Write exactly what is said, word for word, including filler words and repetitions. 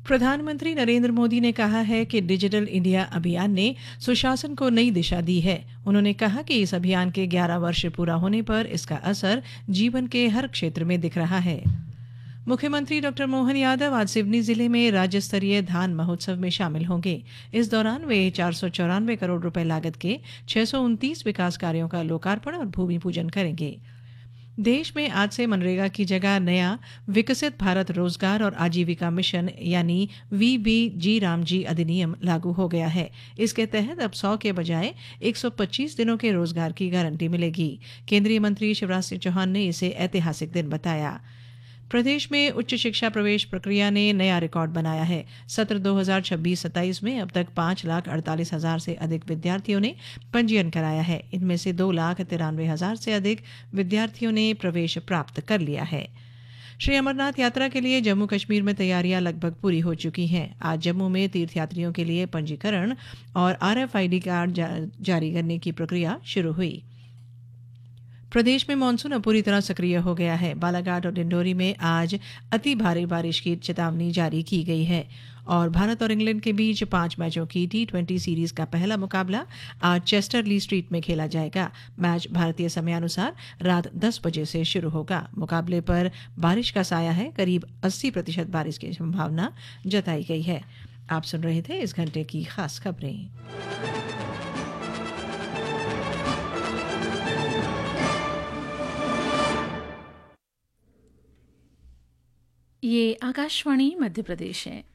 प्रधानमंत्री नरेंद्र मोदी ने कहा है कि डिजिटल इंडिया अभियान ने सुशासन को नई दिशा दी है। उन्होंने कहा कि इस अभियान के ग्यारह वर्ष पूरा होने पर इसका असर जीवन के हर क्षेत्र में दिख रहा है। मुख्यमंत्री डॉक्टर मोहन यादव आज सिवनी जिले में राज्य स्तरीय धान महोत्सव में शामिल होंगे। इस दौरान वे चार सौ चौरानवे करोड़ रुपए लागत के छह सौ उनतीस विकास कार्यों का लोकार्पण और भूमि पूजन करेंगे। देश में आज से मनरेगा की जगह नया विकसित भारत रोजगार और आजीविका मिशन यानी वी बी जी रामजी अधिनियम लागू हो गया है। इसके तहत अब सौ के बजाय एक सौ पच्चीस दिनों के रोजगार की गारंटी मिलेगी। केंद्रीय मंत्री शिवराज सिंह चौहान ने इसे ऐतिहासिक दिन बताया। प्रदेश में उच्च शिक्षा प्रवेश प्रक्रिया ने नया रिकॉर्ड बनाया है। सत्र दो हज़ार छब्बीस सत्ताईस में अब तक पांच लाख अड़तालीस हजार से अधिक विद्यार्थियों ने पंजीयन कराया है। इनमें से दो लाख तिरानवे हजार से अधिक विद्यार्थियों ने प्रवेश प्राप्त कर लिया है। श्री अमरनाथ यात्रा के लिए जम्मू कश्मीर में तैयारियां लगभग पूरी हो चुकी हैं। आज जम्मू में तीर्थयात्रियों के लिए पंजीकरण और R F I D card जा, जारी करने की प्रक्रिया शुरू हुई। प्रदेश में मानसून अब पूरी तरह सक्रिय हो गया है। बालाघाट और डिंडोरी में आज अति भारी बारिश की चेतावनी जारी की गई है और भारत और इंग्लैंड के बीच पांच मैचों की टी ट्वेंटी सीरीज का पहला मुकाबला आज चेस्टरली स्ट्रीट में खेला जाएगा। मैच भारतीय समयानुसार रात दस बजे से शुरू होगा। मुकाबले पर बारिश का साया है। करीब अस्सी प्रतिशत बारिश की संभावना जताई गई है। आप सुन रहे थे इस घंटे की खास खबरें। ये आकाशवाणी मध्य प्रदेश है।